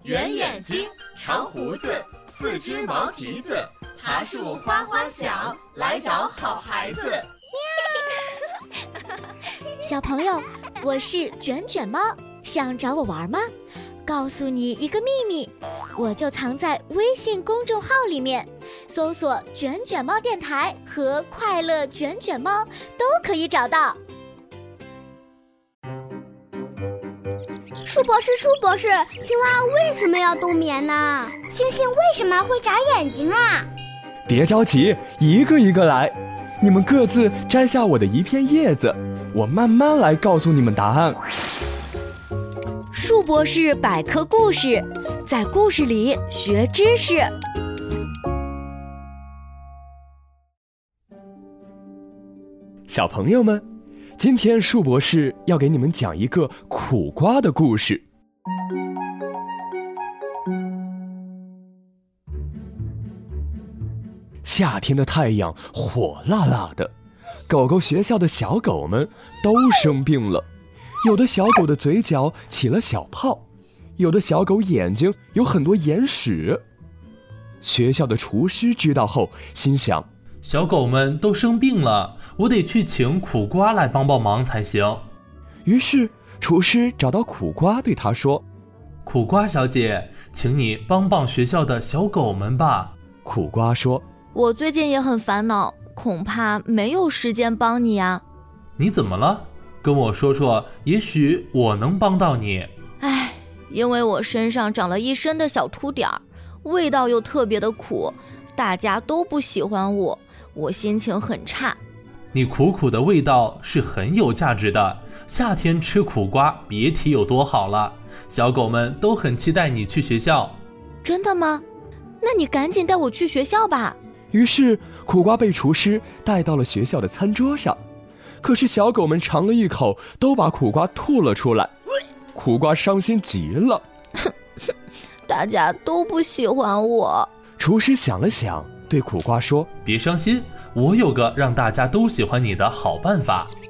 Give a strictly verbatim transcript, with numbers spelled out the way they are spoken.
圆眼睛，长胡子，四只毛蹄子，爬树花花响，来找好孩子。 小朋友，我是卷卷猫，想找我玩吗？告诉你一个秘密，我就藏在微信公众号里面，搜索卷卷猫电台和快乐卷卷猫都可以找到。 树博士，树博士，青蛙为什么要冬眠呢？ 星星为什么会眨眼睛啊？ 别着急，一个一个来。你们各自摘下我的一片叶子，我慢慢来告诉你们答案。 树博士百科故事，在故事里学知识。 小朋友们，今天树博士要给你们讲一个苦瓜的故事。夏天的太阳火辣辣的，狗狗学校的小狗们都生病了，有的小狗的嘴角起了小泡，有的小狗眼睛有很多眼屎。学校的厨师知道后心想， 小狗们都生病了，我得去请苦瓜来帮帮忙才行。 于是厨师找到苦瓜，对他说， 苦瓜小姐，请你帮帮学校的小狗们吧。 苦瓜说， 我最近也很烦恼，恐怕没有时间帮你啊。 你怎么了？跟我说说，也许我能帮到你。 唉，因为我身上长了一身的小秃点儿，味道又特别的苦，大家都不喜欢我，我心情很差。 你苦苦的味道是很有价值的，夏天吃苦瓜别提有多好了，小狗们都很期待你去学校。 真的吗？那你赶紧带我去学校吧。 于是苦瓜被厨师带到了学校的餐桌上，可是小狗们尝了一口，都把苦瓜吐了出来。苦瓜伤心极了， 大家都不喜欢我。 厨师想了想，对苦瓜说， 别伤心，我有个让大家都喜欢你的好办法。